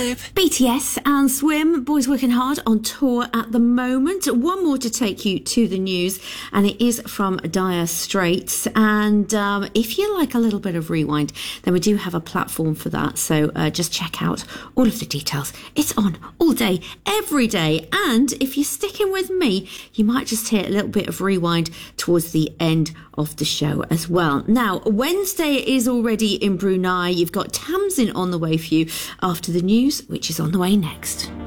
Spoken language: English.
BTS and Swim, boys working hard on tour at the moment. One more to take you to the news, and it is from Dire Straits. And if you like a little bit of rewind, then we do have a platform for that. So just check out all of the details. It's on all day, every day. And if you're sticking with me, you might just hear a little bit of rewind towards the end of the show as well. Now, Wednesday is already in Brunei. You've got Tamsin on the way for you after the news, which is on the way next.